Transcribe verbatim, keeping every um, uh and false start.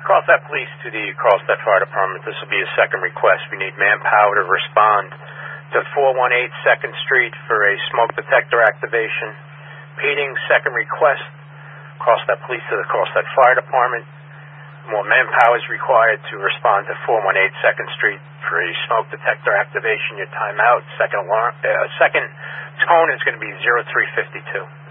Carlstadt Police to the Carlstadt Fire Department. This will be a second request. We need manpower to respond to four one eight second Street for a smoke detector activation. Repeating, second request, Carlstadt Police to the Carlstadt Fire Department. More manpower is required to respond to four one eight second Street for a smoke detector activation. Your timeout, second alarm, uh, second tone is going to be zero three fifty-two.